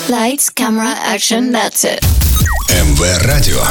Lights, camera, action, that's it. МВ Радио.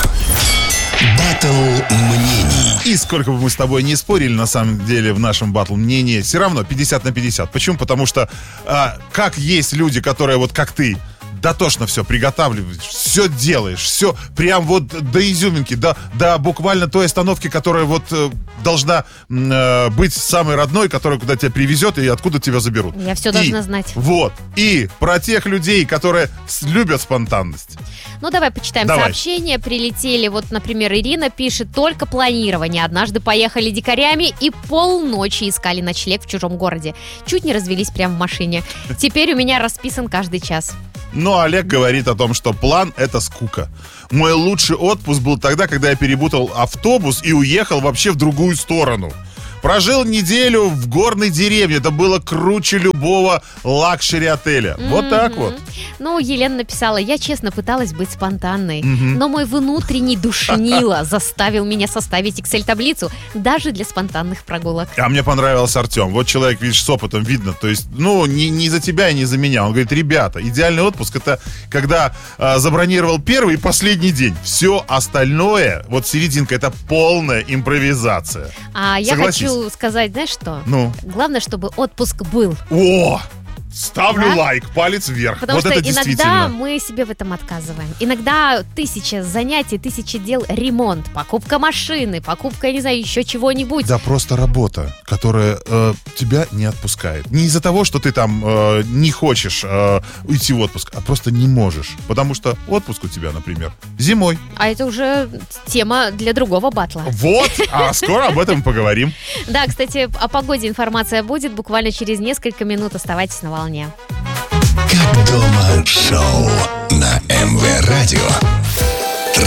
Баттл мнений. И сколько бы мы с тобой не спорили, на самом деле, в нашем баттл мнении, все равно 50/50. Почему? Потому что как есть люди, которые вот как ты, дотошно все приготавливаешь, все делаешь, все прям вот до изюминки, до буквально той остановки, которая вот должна быть самой родной, которая куда тебя привезет и откуда тебя заберут. Я все должна знать. Вот. И про тех людей, которые любят спонтанность. Ну, давай почитаем сообщения. Прилетели, вот, например, Ирина пишет: только планирование. Однажды поехали дикарями и полночи искали ночлег в чужом городе. Чуть не развелись прямо в машине. Теперь у меня расписан каждый час. Но Олег говорит о том, что план — это скука. Мой лучший отпуск был тогда, когда я перепутал автобус и уехал вообще в другую сторону. Прожил неделю в горной деревне. Это было круче любого лакшери-отеля. Вот так вот. Ну, Елена написала: я честно пыталась быть спонтанной, но мой внутренний душнило заставил меня составить Excel-таблицу даже для спонтанных прогулок. А мне понравился Артем. Вот человек, видишь, с опытом видно. То есть, не за тебя и не за меня. Он говорит: ребята, идеальный отпуск — это когда забронировал первый и последний день. Все остальное, вот серединка, это полная импровизация. А я хочу сказать, знаешь что? Ну? Главное, чтобы отпуск был. О! Ставлю лайк, палец вверх. Потому вот что это иногда мы себе в этом отказываем. Иногда 1000 занятий, 1000 дел, ремонт, покупка машины, покупка, я не знаю, еще чего-нибудь. Да, просто работа, которая тебя не отпускает. Не из-за того, что ты там не хочешь уйти в отпуск, а просто не можешь. Потому что отпуск у тебя, например, зимой. А это уже тема для другого баттла. Вот, а скоро об этом поговорим. Да, кстати, о погоде информация будет буквально через несколько минут. Оставайтесь на волне. Как дома шоу на МВ Радио.